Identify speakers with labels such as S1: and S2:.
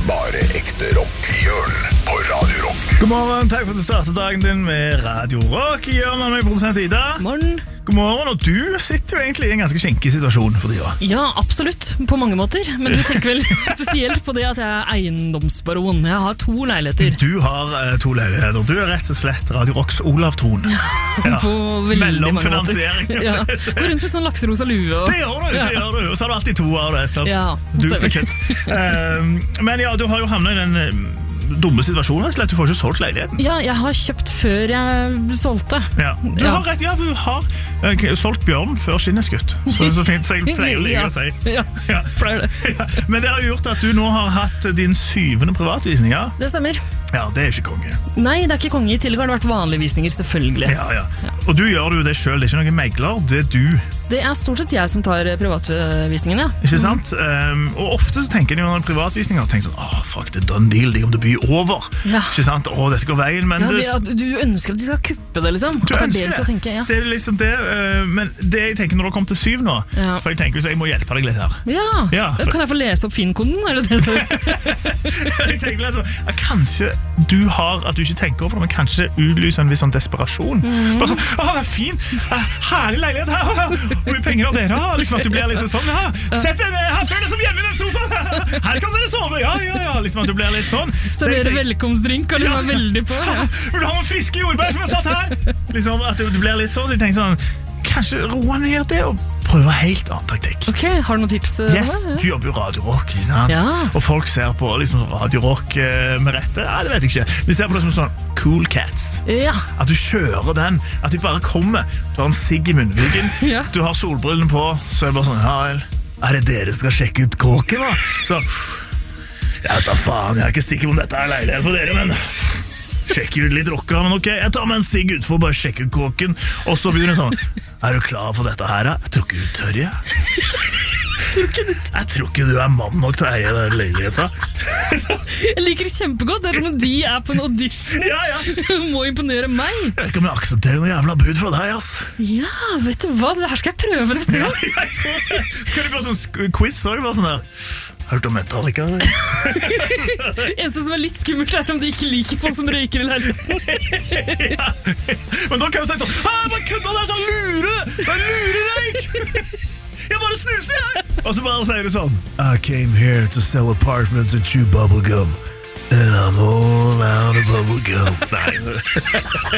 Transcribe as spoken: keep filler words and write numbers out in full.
S1: Bare ekte rock. Jørn på Radio Rock.
S2: God morgen, takk for at du startet dagen din med Radio Rock. Jørn og meg, produsent Ida.
S3: Morgen.
S2: God morgen, og du sitter jo egentlig i en ganske skinkig situasjon for tida.
S3: Ja, absolutt, på mange måter. Men du tenker vel spesielt på det at jeg er eiendomsbaron. Jeg har to leiligheter.
S2: Du har uh, to leiligheter. Du er rett og slett Radio Rocks Olav Thon.
S3: Ja, på veldig mange måter.
S2: Mellomfinansiering.
S3: Ja, går rundt med sånn lakserosa lue. Og...
S2: Det gjør du, det gjør du. Og så har du alltid to av det. Sant?
S3: Ja,
S2: Duplicates. uh, men ja, du har jo havnet i den... Uh, dumme situasjoner, så du får ikke solgt leiligheten.
S3: Ja, jeg har kjøpt før jeg solgte.
S2: Ja, du
S3: Ja.
S2: har rett, ja, du har uh, solgt bjørn før skinnet skutt. Så, så fint, så jeg pleier å like
S3: Ja.
S2: å si.
S3: Ja,
S2: Ja.
S3: pleier det.
S2: Ja. Men det har gjort at du nå har hatt din syvende privatvisning, ja?
S3: Det stemmer.
S2: Ja, det er ikke konge.
S3: Nei, det er ikke konge. I tillegg har det vært vanlige visninger, selvfølgelig.
S2: Ja, ja. Og du gjør jo det selv, det er ikke noen megler, det er du.
S3: Det er stort sett jeg som tar privatvisningene.
S2: Ikke sant? Um, og ofte så tenker jeg når privatvisninger tenker sånn, åh, fuck, det er done deal, de kommer til å by over.
S3: Ja.
S2: Ikke sant? Åh, dette går veien, men
S3: Ja,
S2: det,
S3: det, at du ønsker at de skal kuppe det, liksom.
S2: du
S3: At det er
S2: ønsker
S3: det de skal tenke, ja.
S2: Det er liksom det, uh, men det jeg tenker når det kommer til syv nå,
S3: Ja.
S2: for jeg tenker hvis jeg må hjelpe deg litt her.
S3: Ja,
S2: Ja, for-
S3: kan jeg få lese opp Finn-koden? Er det det du...
S2: jeg tenker liksom, ja, kanskje du har, at du ikke tenker over det, men kanskje utlyser en viss sånn desperasjon.
S3: Mm.
S2: Bare sånn, åh, det er fin, ah, herlig leilighet her, hvor mye penger har dere? Ja, liksom at du blir liksom sånn, ja, sett dere, her føler dere som hjemme i den sofaen, her kan dere sove, ja, ja, ja, liksom at du blir litt sånn. Så jeg
S3: Serverer
S2: tenker,
S3: velkomstdrink, og du
S2: Ja.
S3: var veldig på. Ja.
S2: vil du ha noen friske jordbær som er satt her? Liksom at du blir litt sånn, så jeg tenker sånn, kanskje roe ned det og prøve helt annen taktikk.
S3: Ok, har du noen tips? eh,
S2: Yes,
S3: da?
S2: du jobber jo Radio Rock, ikke sant?
S3: Ja.
S2: Og folk ser på liksom Radio Rock eh, med rette. Ja, det vet jeg ikke. De ser på det som sånn Cool Cats.
S3: Ja.
S2: At du kjører den, at de bare kommer. Du har en sigg i munnviken,
S3: Ja.
S2: du har solbrillene på, så er det bare sånn, ja vel, er det dere som skal sjekke ut kåken da? Så, jeg vet da faen, jeg er ikke sikker på om dette er leilighet for dere, men sjekker ut litt rocka, men ok, jeg tar med en sigg ut for å bare sjekke ut kåken, og så begynner det sånn, er du klar for dette her? Jeg tror ikke du tør, jeg.
S3: Tror ikke det.
S2: Jeg tror ikke du er mann nok til å eie den leiligheten.
S3: Jeg liker det kjempegodt. Det er som om de er på en audition.
S2: Ja, ja.
S3: Må imponere meg.
S2: Jeg vet ikke om jeg aksepterer noe jævla bud fra deg, ass.
S3: Ja, vet du hva? Det her skal jeg prøve neste
S2: Ja,
S3: gang.
S2: jeg tror det. Skal det bli sånn sk- quiz, så er det bare sånn der. Hørt om Metallica?
S3: Eneste som er litt skummelt er om de ikke liker folk som røyker i leiligheten.
S2: Ja. Men da kan jeg si sånn, «Hæ, bare kødda, det er sånn lure! Det er lurerøyk! Jeg bare snuser, jeg!» Og så bare sier du sånn, I came here to sell apartments and chew bubblegum. And I'm all out of bubblegum. Nei.